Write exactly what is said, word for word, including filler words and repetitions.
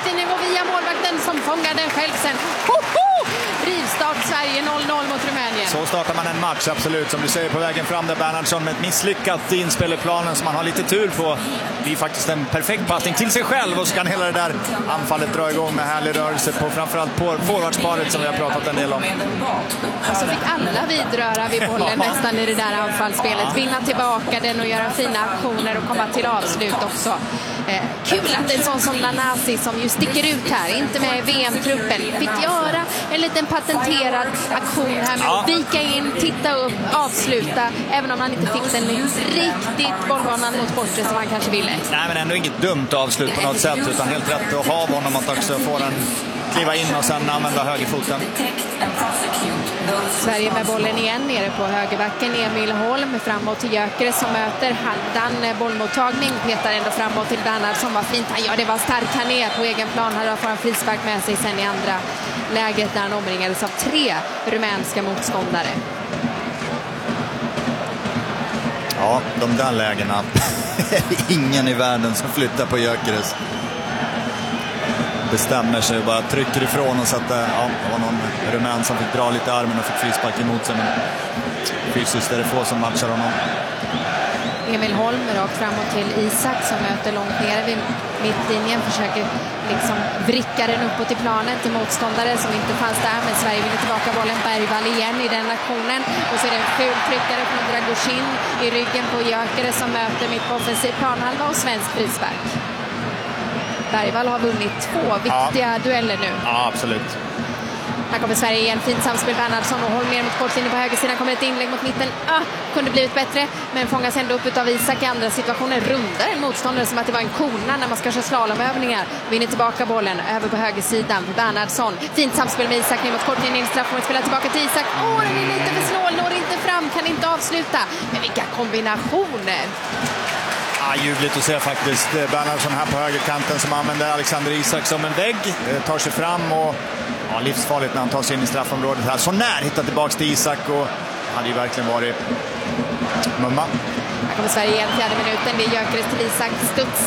nivå via målvakten som fångar den själv sen. Hoho! Rivstart Sverige noll noll mot Rumänien. Så startar man en match, absolut. Som du säger, på vägen fram där Bernhardsson med ett misslyckat inspel i planen som man har lite tur på. Det är faktiskt en perfekt passning till sig själv och så kan hela det där anfallet dra igång med härlig rörelse på framförallt på forwardsparet som vi har pratat en del om. Och så fick alla vidröra vid bollen nästan i det där anfallsspelet. Vinna tillbaka den och göra fina aktioner och komma till avslut också. Eh, kul att en sån som Lanasi som ju sticker ut här, inte med i V M-truppen, fick göra en liten patenterad aktion här med ja. att vika in, titta upp, avsluta, även om han inte fick den riktigt bollbanan mot bortre som han kanske ville. Nej, men ändå inget dumt avslut på något sätt, utan helt rätt att ha honom att också få den kliva in och sen använda högerfoten. Sverige med bollen igen nere på högerbacken. Emil Holm framåt till Jökere som möter Haldan. Bollmottagning petar ändå framåt till Bernhardsson. Var fint han gör. Det var stark han är på egen plan. Här får han frispark med sig sen i andra läget där han omringades av tre rumänska motståndare. Ja, de där lägena. Ingen i världen som flyttar på Jökeres. Bestämmer sig, bara trycker ifrån och så att ja, det var någon rumän som fick dra lite armen och fick frispark emot sig, men fysiskt är det få som matchar honom. Emil Holm rakt framåt till Isak som möter långt nere vid mittlinjen, försöker liksom vricka den uppåt i planen till motståndare som inte fanns där, men Sverige vinner tillbaka bollen. Bergvall igen i den aktionen och så är det en ful tryckare från Dragoshin i ryggen på Jökere som möter mitt på offensiv planhalva och svensk frispark. Bergvall har vunnit två viktiga ja. dueller nu. Ja, absolut. Här kommer Sverige igen. Fint samspel. Bernhardsson och Holm ner mot kortlinjen på högersidan. Kommer ett inlägg mot mitten. Ah, kunde blivit bättre. Men fångas ändå upp av Isak i andra situationer. Rundar en motståndare som att det var en kona när man ska köra slalomövningar. Vinner tillbaka bollen. Över på högersidan. Bernhardsson. Fint samspel med Isak ner mot kortlinjen. Straffmålet spelar tillbaka till Isak. Åh, oh, den är lite för snål. Når inte fram. Kan inte avsluta. Men vilka kombinationer. Ja, ljuvligt att se faktiskt. Bernhardsson här på högerkanten som använder Alexander Isak som en vägg. Tar sig fram och ja, livsfarligt när han tar sig in i straffområdet här. Så när hittar tillbaka till Isak och hade ju verkligen varit mumma. Här kommer Sverige igen, fjärde minuten. Det är Jökeres till Isak. Studs